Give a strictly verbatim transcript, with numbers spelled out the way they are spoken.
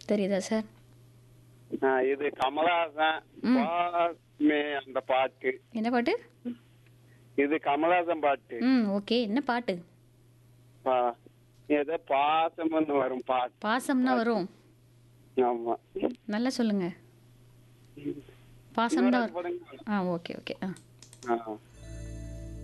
தெரியுதா சார்? ஆ, இது கமலஹாசன் ம். பாமே அந்த பாட்டு. என்ன பாட்டு? இது கமலஹாசன் பாட்டு. ம். ஓகே. என்ன பாட்டு? பா ஏதோ பாசம்னு வரும் பாட்டு. பாசம்னா வரும். ஆமா. நல்லா சொல்லுங்க. பாசம் இன்னொரு தான் வாட்டி வரும். போடுங்க. ஆ ஓகே ஓகே. ஆ ஆ